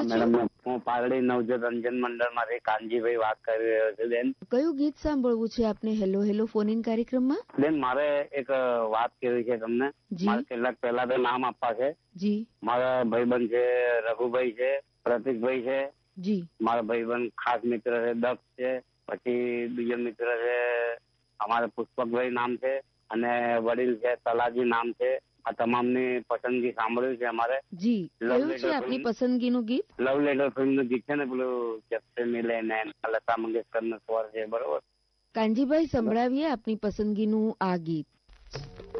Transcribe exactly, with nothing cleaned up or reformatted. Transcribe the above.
છો? મેડમ, હું પાલડી નવજોત રંજન મંડળમાંથી કાનજીભાઈ વાત કરી રહ્યો છું. બેન, કયું ગીત સાંભળવું છે આપને હેલો હેલો ફોન ઇન કાર્યક્રમમાં? બેન મારે એક વાત કરવી છે તમને. જી. મારે કેટલાક પહેલા તો નામ આપવા છે. જી મારા ભાઈબંધ છે રઘુભાઈ છે, પ્રતિકભાઈ છે. જી મારા ભાઈબંધ ખાસ મિત્ર છે દક્ષ છે. પછી બીજો મિત્ર છે અમારે પુષ્પકભાઈ નામ છે, અને વડીલ છે તલાજી નામ છે. આ તમામની પસંદગી સાંભળ્યું છે અમારે. જી લવ કયું છે લેટર આપની ફિલ્મ- પસંદગીનું ગીત? લવ લેટર ફિલ્મ નું ગીત છે ને, પેલું જબ સે મિલે નૈન, લતા મંગેશકર નો સ્વર છે, બરોબર. કાનજીભાઈ સંભળાવીએ આપની પસંદગીનું આ ગીત.